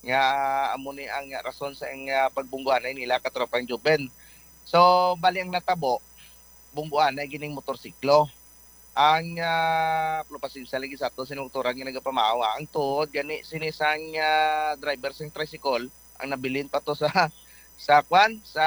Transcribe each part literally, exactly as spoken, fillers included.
nga amo ni ang rason sa ang uh, pagbungguanay nila katropang Juben. So bali ang natabo bungguanay gining motorsiklo. Ang uh, plupasin sa lagi sa ato sinungturan nga nagapamawa ang tuod gani sinisang uh, driver sing tricycle ang nabilin pa to sa sa kwan sa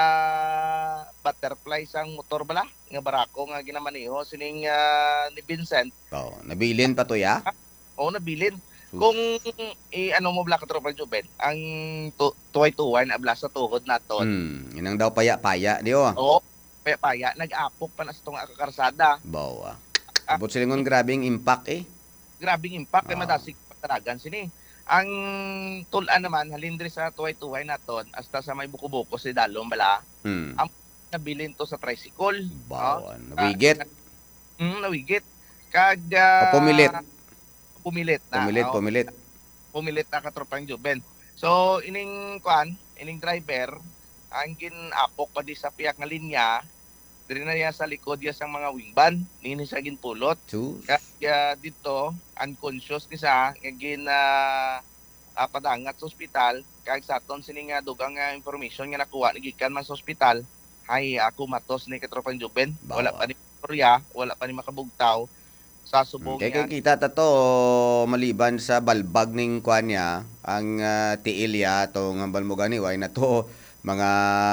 butterfly sang motor bala nga barako nga ginamaniho sining uh, ni Vincent. Oh, nabilin pa to ya? Oo, nabilin. Kung i ano mo bala ka tropa Juben, ang tu tuway-tuway na abla sa tuhod naton. Hmm, inang daw paya-paya di oh. Oo, paya-paya nag-apok pa na sa tunga ka karsada. Bawa. Abot silingon grabing impact eh. Grabing impact kay Ah. madasig pataragan sini. Ang tulan naman halindri sa tuway-tuway naton hasta sa may buko-buko si dalom bala. Hmm. Ang nabilin to sa tricycle. Bawa, Oh, nawigit. Mm, nawigit. Kag uh, Pumilit. Pumilit na. Pumilit, oh, pumilit. Pumilit na katropang Juben. So ining kwan, ining driver ang ginapok pa di sa piyak nga linya. Diri na niya sa likod ya sang mga wingban, nini sa ginpulot. Sus. Kaya dito unconscious ni sa nga gin uh, uh, padangat sa ospital kag sa aton sini nga dugang nga information nga nakuha gikan man sa ospital. Hay ako matos ni katropang Juben. Wala Bawa. pa ni storya, wala pa ni makabugtaw sa subong Kaya yan. kita ta to maliban sa balbag ning kwan niya, ang uh, tiil ya to nga balmugani way na to mga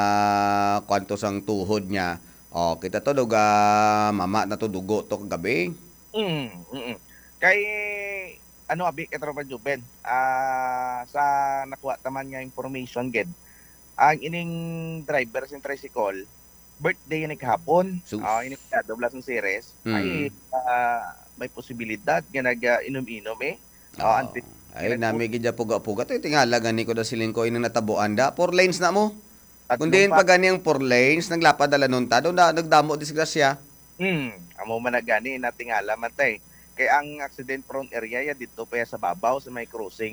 kwanto sang tuhod niya. Oh, kita to duga mama na to dugo to kagabi. Mm, mm. Kay ano abi katropang Juben. Ah sa nakuha taman nga information gid. Ang ining driver sa tricycle birthday ni kahapon. Sus. Ah, ini ka doblas ng series. Mm. Ay ah, may posibilidad nga nag-inom-inom eh. Ah, Oh. until Ay nami gid puga-puga to tingala gani ko da siling ko ini natabuan da four lanes na mo. Kundi pa gani ang four lanes naglapad dala nun ta do na nagdamo disgrasya. Hmm, amo man na gani natingala man tay. Kay ang accident prone area ya dito pa ya sa babaw sa may crossing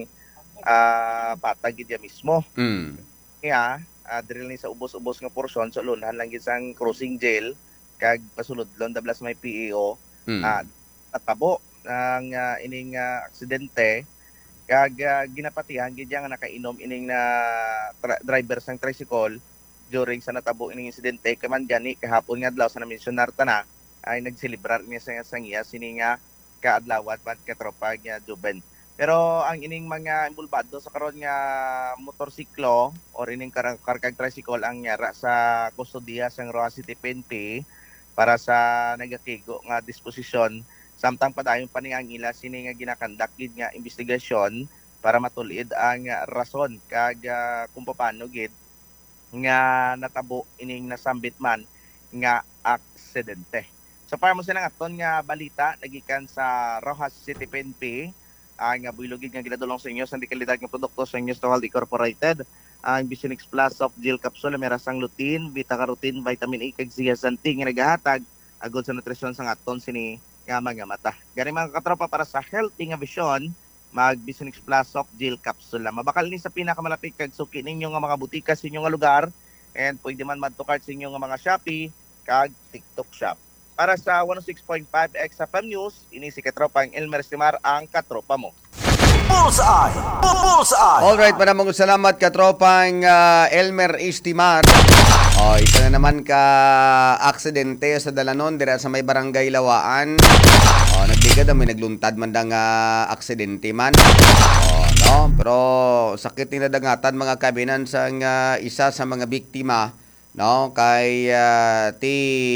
ah patag gid ya mismo. Mm. Kaya uh, drill ni sa ubos-ubos nga porsyon sa lunan lang gid sang crossing jail kag pasulodlon dablas may P E O Mm. uh, tatabo ng uh, ining uh, aksidente kag uh, ginapatihan gid nga nakainom ining na tra- driver sang tricycle during sa natabo ining insidente kay man gani kahapon nga adlaw sa na-mentionar ta na ay nagselebrar niya sa sang iya sini nga kaadlawat pat katropa nga Juben. Pero ang ining mga imbulbado sa karon nga motorsiklo or ining kar- karkag tricycle ang nyara sa kustodiya sang Roa City P N P para sa nagakigo nga disposisyon samtang padayon pa ni ang ila sini nga ginakandak gid nga investigasyon para matulid ang uh, rason kag uh, kung paano gid nga natabo ining nasambit man nga aksidente. So para mo silang aton nga balita nagikan sa Rojas City P N P ang uh, builogid nga ginadulong sa inyo sa dekalidad nga produkto sa inyo sa World Incorporated ang Bisinix Plus Soft Gel Capsule may rasang lutein, beta-carotene, vitamin A kag zeaxanthin nga nagahatag agod sa nutrisyon sa aton sini nga mga mata. Gani mga katropa para sa healthy nga vision mag Bisinix Plus Soft Gel Capsule. Mabakal ni sa pinakamalapit kag suki ninyo nga mga butika sa inyong nga lugar and pwede man madto-cart sa inyong nga mga Shopee kag TikTok Shop. Para sa one oh six point five X F M News, ini si Katropang Elmer Estimar ang katropa mo. Bullseye! Bullseye! Alright, maraming salamat katropang uh, Elmer Estimar. Oh, isa na naman ka aksidente sa Dalanon dira sa may barangay Lawaan. Oh, nagligad may nagluntad man dang uh, aksidente man. Oh, no, pero sakit ni nadangatan mga kabinan sa uh, isa sa mga biktima, no, kay uh, ti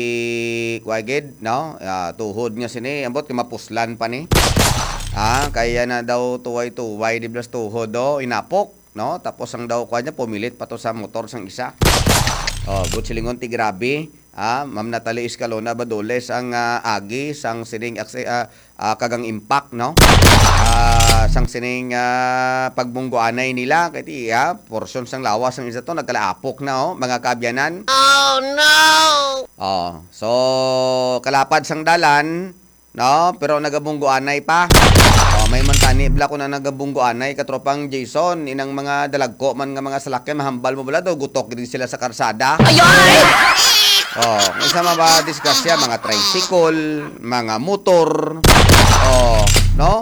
Wagid, no, uh, tuhod nga sini ambot kay mapuslan pa ni. Ah, kaya na daw tuway-tuway di blas tuhod do, inapok, no? Tapos ang daw kwa niya pumilit pa to sa motor sang isa. Oh, butsilingon ti grabe. Ah, Ma'am Natalie Escalona Badoles ang uh, agi sang sining uh, uh, kagang impact, no? Ah, sang sining uh, pagbunggoanay nila kay ti ah, portion sang lawas sang isa to nagkalaapok na oh, mga kabyanan. Oh no! Oh, so kalapad sang dalan, no? Pero nagabunggoanay pa. Oh, may mantani bla ko na nagabunggoanay katropang Jason inang mga dalagko man nga mga salakyan mahambal mo bala daw gutok din sila sa karsada. Ayoy! Oh, may sama ba disgrasya mga tricycle, mga motor. Oh, no? Si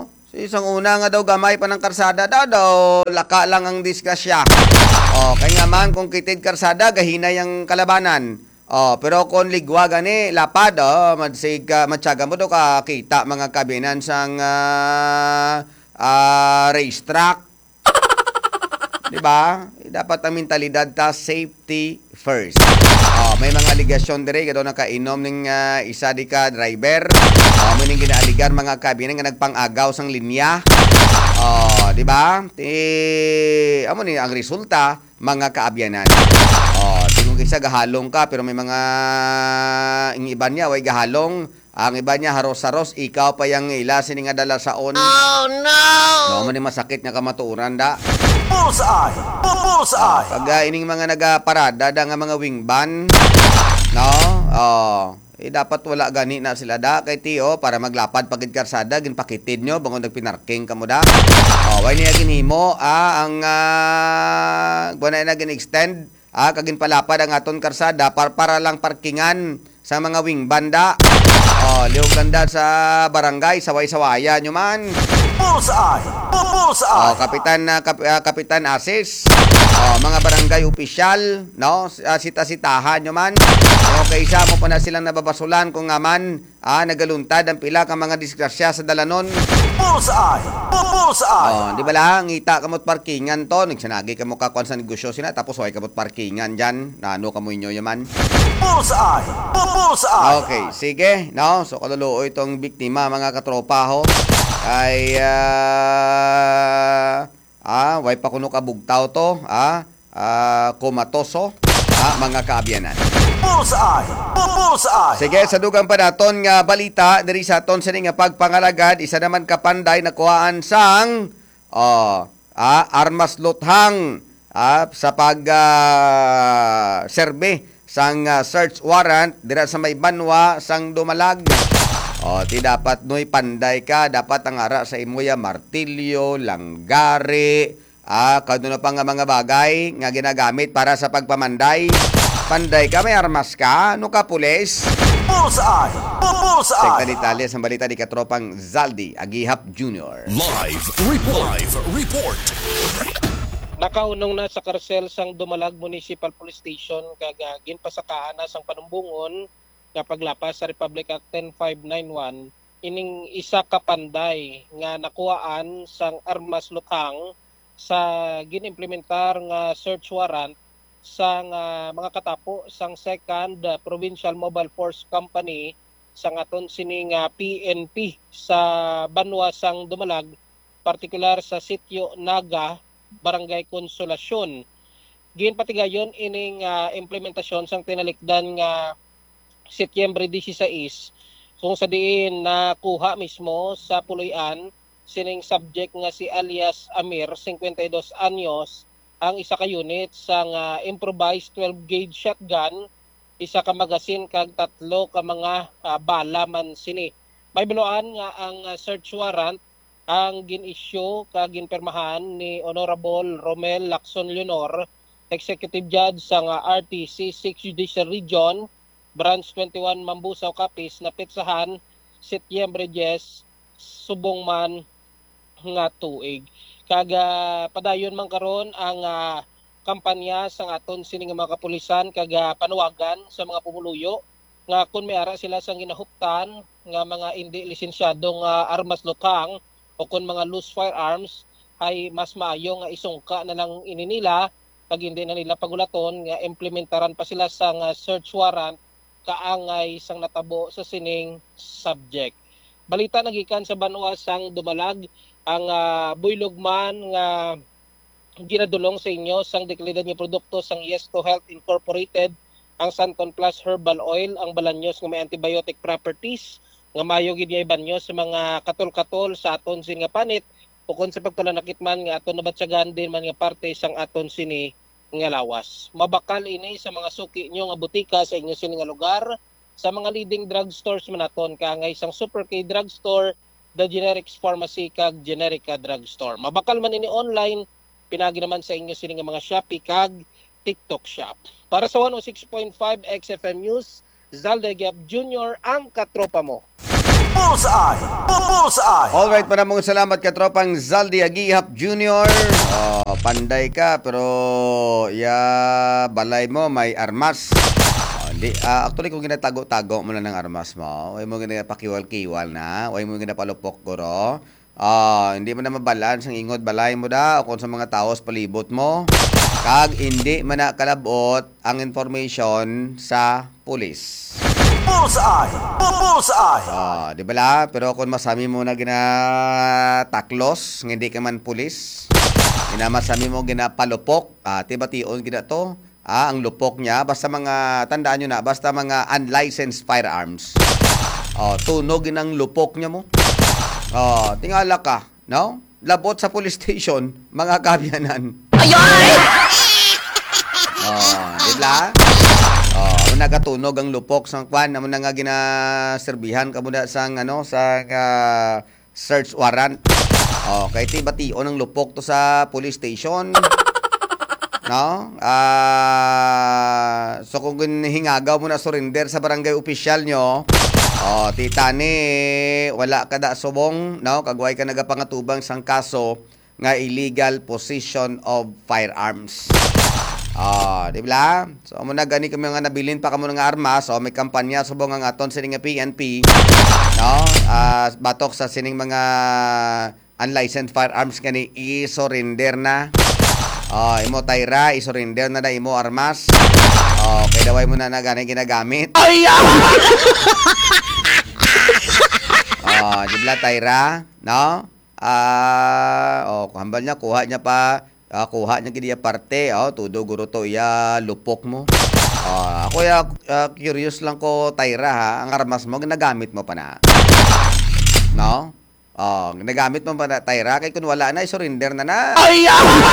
isang una nga daw gamay pa ng karsada daw daw laka lang ang disgrasya. Oh, kaya nga man kung kitid karsada gahinay ang kalabanan. Oh, pero kung ligwa gani lapad oh, madsig uh, matyaga mo do ka kita mga kabinan sang uh, uh, racetrack. Di ba? Dapat ang mentalidad ta safety first. Oh, may mga aligasyon dire gado nakainom ning uh, isa di ka driver. Oh, may ning ginaaligar mga kabinan nga nagpang-agaw sang linya. Oh, di ba? Ti amo ni ang resulta mga kaabyanan. Oh, tingong kisa gahalong ka pero may mga ang iba niya way gahalong. Ang iba niya haros-haros ikaw pa yang ilasin nga dala saon. Oh no! No, man masakit nga kamatuoran da. Bullseye! Bullseye! Pag uh, ining mga nagaparada da nga mga wingban, no? Oh, eh dapat wala gani na sila da kay tiyo para maglapad pagid karsada ginpakitid nyo bangon nagpinarking kamo da. Oh, way niya ginhimo ah ang uh, buwan na gin-extend ah kagin palapad ang aton karsada para para lang parkingan sa mga wingban da. Oh, liog ganda sa barangay saway-sawaya nyo man. Bullseye! Bullseye! Oh, kapitan na kap, uh, kapitan Asis. Oh, mga barangay opisyal, no? Uh, sita-sitahan nyo man. O kaysa mo pa na silang nababasulan kung nga man ah, nagaluntad ang pila ka mga disgrasya sa dalanon. Bullseye! Bullseye! Oh, di ba lang ngita kamot parkingan to, nagsanagi kamo ka kwan sa negosyo sina tapos way kamot parkingan diyan. Nano kamo inyo yaman. Bullseye! Bullseye! Okay, sige, no? So kaluluoy itong biktima mga katropa ho. Ay uh, ah, way pa kuno kabugtaw to, ah, ah komatoso, ah, mga kaabyanan. Bullseye! Bullseye! Sige, sa dugang pa naton nga balita diri sa aton sini nga pagpangalagad isa naman kapanday nakuhaan sang oh, ah, armas luthang ah, sa pag uh, serbe sang uh, search warrant dira sa may banwa sang Dumalag. O, ti dapat noy panday ka, dapat ang ara sa imuya martilyo, langgari, ah, kadto pa nga mga bagay nga ginagamit para sa pagpamanday. Panday ka, may armas ka, no ka pulis. Bullseye! Bullseye! Sekta detalye sa balita di katropang Zaldi Agihap Junior Live report. Live report. Nakaunong na sa karsel sang Dumalag Municipal Police Station kaga ginpasakaan na sang panumbungon nga paglapas sa Republic Act ten five ninety-one ining isa ka panday nga nakuhaan sang armas luthang sa ginimplementar nga search warrant sang uh, mga katapo sang second uh, Provincial Mobile Force Company sang aton sining uh, P N P sa banwa sang Dumalag, partikular sa sitio Naga, Barangay Konsolasyon. Ginpatigayon ining uh, implementasyon sang tinalikdan nga Setyembre disiseis kung sa diin nakuha mismo sa puloy-an sining subject nga si alias Amir, fifty-two anyos, ang isa ka unit sang uh, improvised twelve gauge shotgun, isa ka magasin kag tatlo ka mga uh, bala man sini. May biluan nga ang uh, search warrant ang gin-issue kag ginpermahan ni Honorable Romel Lacson Leonor, Executive Judge sang uh, R T C sixth Judicial Region, Branch twenty-one Mambusaw, Capiz, na pitsahan Setyembre ten, subong man nga tuig. Kaga padayon man karon ang uh, kampanya sang aton sining mga kapulisan kaga panuwagan sa mga pumuluyo nga kung may ara sila sang ginahuptan nga mga hindi lisensyadong uh, armas luthang o kung mga loose firearms ay mas maayo nga isungka na lang ini nila pag hindi na nila pagulaton nga implementaran pa sila sang uh, search warrant kaangay sang natabo sa sining subject. Balita nagikan sa banwa sang Dumalag, ang uh, buylog man nga ginadulong sa inyo sang deklaridad nga produkto sang Yes to Health Incorporated, ang Santon Plus Herbal Oil, ang balanyos nga may antibiotic properties nga mayo gid niya ibanyo sa mga katol-katol sa aton sin nga panit o kung sa pagpalanakit man nga aton nabatsagan din man nga parte sang aton sini nga lawas. Mabakal ini sa mga suki nyo nga butika sa inyo sini nga lugar, sa mga leading drugstores manaton kangay isang Super K Drugstore, The Generics Pharmacy kag Generica Drugstore. Mabakal man ini online, pinagi naman sa inyo sini nga mga Shopee kag TikTok Shop. Para sa one oh six point five X F M News, Zaldi Agihap Junior ang katropa mo. Bullseye! Bullseye! Alright, maraming salamat ka tropang Zaldi Agihap Junior Oh, panday ka, pero ya balay mo may armas. Oh, hindi, ah, actually kung ginatago-tago mo na ng armas mo, huwag mo ginapakiwal-kiwal na, huwag mo ginapalupok guro. Ah, hindi mo na mabalance ang ingod balay mo da o kung sa mga taos palibot mo. Kag hindi man na kalabot ang information sa pulis. Bullseye! Bullseye! Ah, di ba la? Pero kung masami mo na ginataklos, hindi ka man pulis, ginamasami mo ginapalupok, ah, tiba-tion gina to, ah, ang lupok niya, basta mga, tandaan nyo na, basta mga unlicensed firearms. Oh, tunog ng lupok niya mo. Oh, tingala ka, no? Labot sa police station, mga kabyanan. Ayoy! Oh, di ba? Oh, nagatunog ang lupok sang kwan namo na nga ginaserbihan kamo da sang ano sa uh, search warrant. Oh, kay tiba-tion ang lupok to sa police station. No? Ah, uh, so kung hingagaw mo na surrender sa barangay official nyo, oh, titani wala ka da subong, no? Kagway ka nagapangatubang sang kaso nga illegal possession of firearms. Ah, di ba? So mo na gani kami nga nabilin pa kamo nga armas, so may kampanya subong ang aton sining nga P N P, no? Ah, batok sa sining mga unlicensed firearms kani i-surrender na. Oh, imo tayra, i-surrender na na imo armas. Oh, kay daway mo na na gani ginagamit. Ay! Oh, di ba tayra, no? Ah, oh, kuhambal niya, kuha niya pa, uh, kuha niya gidi parte, oh, tudo guro to iya lupok mo. Oh, ako ya uh, curious lang ko tayra ha, ang armas mo ginagamit mo pa na. No? Oh, ginagamit mo pa na tayra kay kun wala na i-surrender na na. Ay!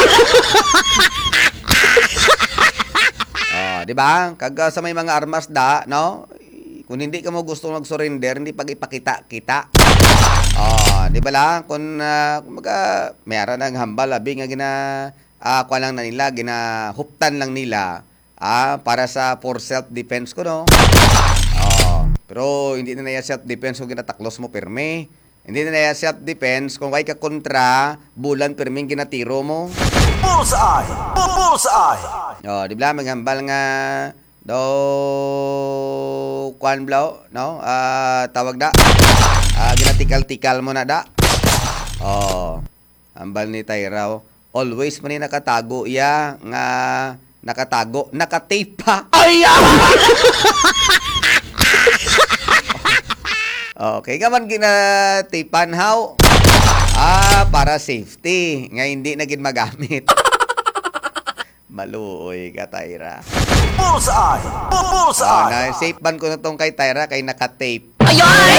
Oh, di ba? Kag uh, sa may mga armas da, no? Kung hindi ka mo gusto mag-surrender, hindi pag ipakita kita. Oh, di ba lang kung uh, kumaga mayara nang hambal abi nga gina uh, kwa lang na nila, ginahuptan lang nila ah para sa for self defense ko no. Oh, pero hindi na na self defense kung ginataklos mo perme. Hindi na na self defense kung kay ka kontra bulan perming ginatiro mo. Bullseye! Bullseye! Oh, di ba maghambal nga do kwan blaw no? Ah, uh, tawag da. Ah, ginatikal-tikal mo na da. Oh, hambal ni Tayraw. Always man ni nakatago iya nga nakatago, nakatape pa. Ay! Okay, gaman ginatipan how? Ah, para safety, nga hindi na gid magamit. Maluoy ka Tayra. Bullseye! Oh, Bullseye! na safe ban ko na tong kay Tayra kay nakatape. Ayoy!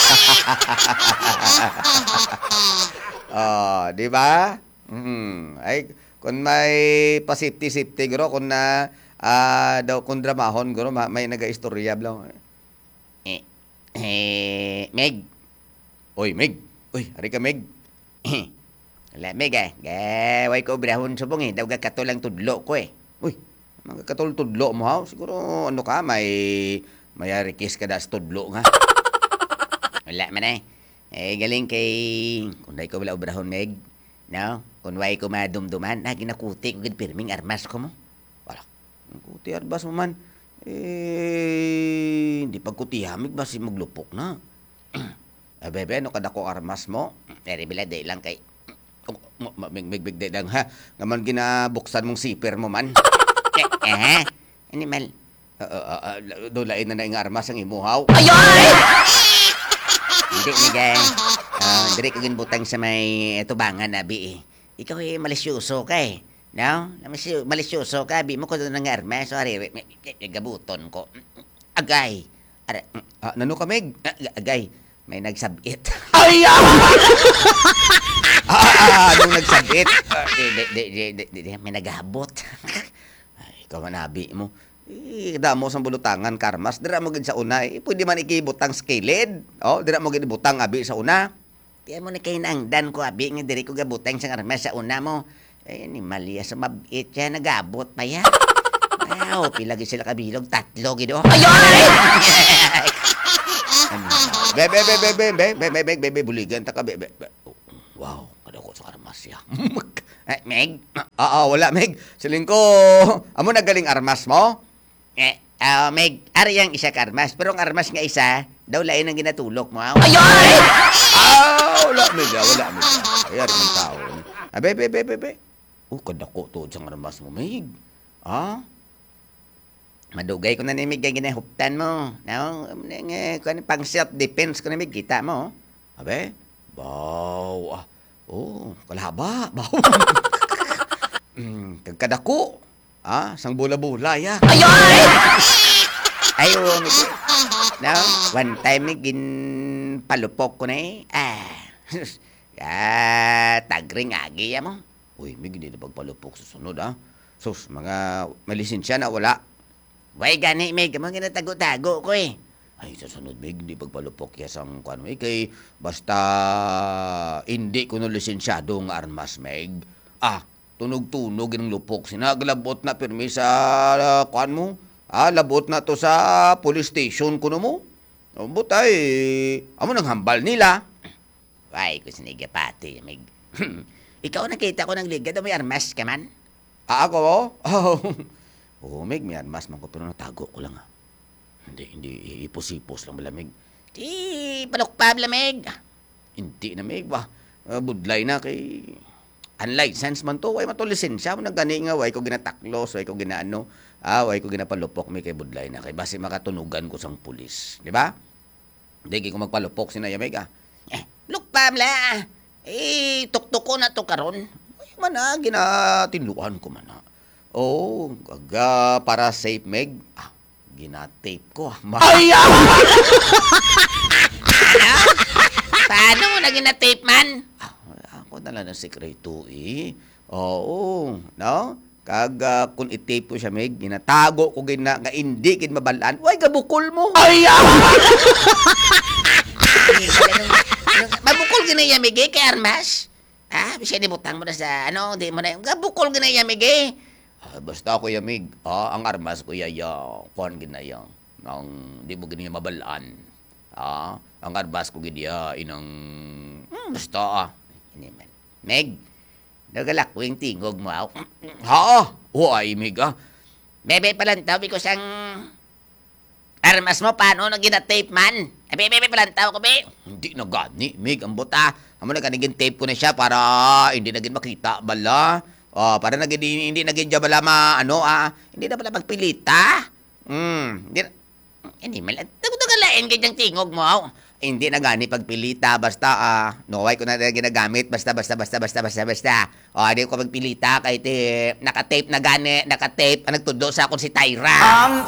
Oh, di ba? Mm, ay kung may pa-safety safety guro kung na ah, daw kung dramahon guro may naga-istorya blaw. Eh, eh, Meg. Oy, Meg. Uy, hari ka Meg. Wala Meg eh. Gaway ko brahon subong eh. Daw ka katulang tudlo ko eh. Uy, mga katul tudlo mo ha? Siguro ano ka may may rikis ka da sa tudlo nga. Wala man eh. Eh, galing kay... Kung dahi ko wala obrahon, Meg. No? Kung way ko madumduman, na ginakuti ko gid-pirming armas ko mo. Wala. Kuti armas mo man. Eh, hindi pagkutihamig ba si maglupok na? Eh, bebe, ano kada ko armas mo? Pero bila, day lang kay... Mig-mig day lang ha. Naman ginabuksan mong siper mo man. Eh, eh, animal. Dulain na na yung armas ang imuhaw. Ayoy! Hindi, nigay. Uh, Dari ko ginbutang sa may tubangan, abi eh. Ikaw eh, malisyoso ka eh. No? Malisyoso ka, abi mo ko doon ng arma. So, ari, gabuton ko. Agay. Ara, ah, nano ka, Meg? Agay. May nagsabit. Ay! ah, ah, anong nagsabit? Di, di, di, di, di, di, may naghabot. Ay, ikaw man, abi mo. Eh, damo sa bulutangan karmas, dira mo gid sa una. Eh, pwede man ikibutang skiled. Oh, dira mo gid butang abi sa una. Tiyan mo na kay nangdan ko abi nga diri ko gabutang sa karmas sa una mo. Eh, ni Malia sa mabit siya nagabot pa ya. Wow, pila gid sila kabilog, tatlo gid oh. Ayoy! Be, be, be, be, be, be, be, be, be, be, be, buligan ta ka, be, be, be. Wow, kada ko sa armas ya. Eh, Meg? Oo, wala, Meg. Siling ko, amo nagaling armas mo? Eh, ah, Meg, ari ang isa ka armas. Pero ang armas nga isa, daw lain ang ginatulok mo. Ayun! Ah, wala, Meg, ah, wala, Meg. Ay, ari ng tao. Ah, be, be, be, be, be. Oh, kadako to sa armas mo, Meg. Ah? Madugay ko na ni Mig, ang ginahuptan mo. No? Kung pang self-defense ko na Mig, kita mo. Abe? Baw. Ah. Oh, kalaba. Baw. mm, kagkadako. Ah, sang bula-bula, ya. Ayun! Ayun, Mig. No? One time, Mig, gin palupok ko na eh. Ah. ah, tagring agi, ya mo. Uy, Mig, hindi na pagpalupok sa sunod, ah. Sus, mga malisensya na wala. Way gani, Meg, mga ginatago-tago ko eh. Ay, sa sunod, Meg, hindi pagpalupok yes ang kwan mo. Eh, kay basta hindi ko no lisensyado ng armas, Meg. Ah, tunog-tunog ng lupok. Sinaglabot na pirmi sa uh, kwan mo. Ah, labot na to sa police station ko no mo. But ay, amo nang hambal nila. Way, ko sinigapati, Meg. Ikaw nakita ko ng liga daw may armas ka man? Ah, ako? Oh. Oo, Meg, may armas man ko, pero natago ko lang, ha. Hindi, hindi, ipos-ipos lang bala, Meg. Di, palukpab lang, Meg. Hindi na, Meg, ba? Uh, budlay na kay... Unlicensed man to, way man to lisensya. Mo nagani nga, way ko ginataklos, way ko ginaano, ah, way ko ginapalupok, Meg, kay budlay na. Kay base makatunugan ko sang pulis, di ba? Hindi, ko magpalupok sinaya, Meg, ah. Eh, lukpab la. Eh, tuktok ko na to karon. Ay, man, ah, ginatinluan ko man, ah. Oh, gaga para safe, Meg. Ah, ginatape ko. Ah. Ay, ah! Paano mo na ginatape, man? Ah, ako na lang ng sekreto, eh. Oo, no? Kaga, kung itape ko siya, Meg, ginatago ko gina, nga hindi kin mabalaan. Uy, gabukol mo. Ay, ah! Mabukol ginaya, Meg, eh, kay Armas. Ah, bisya di butang mo na sa, ano, di mo na, gabukol ginaya, Meg, eh. Ah, basta ako yamig, ah, ang armas ko yaya, kuhan ginaya, nang di mo ganyan mabalaan. Ah, ang armas ko ginaya, inang, hmm, basta ah. Iniman. Meg, nagalakwing tingog mo, ah. Ha? O ay, Meg, ah. Bebe palantaw, because ang armas mo, paano na ginatape man? Eh, bebe palantaw ko, be. Hindi na gani, Meg, ang buta. Amo na ganigin tape ko na siya para hindi na gin makita, bala. Oh, para naging hindi naging jabala ma ano ah, hindi na pala pagpilita. Hmm, hindi na, hindi man tagdagalain ganyang tingog mo. Hindi na gani pagpilita basta ah, no way ko na ginagamit basta basta basta basta basta basta. Oh, hindi ko pagpilita kay te naka-tape na gani, naka-tape ang nagtudo sa akong si Tyra. Ang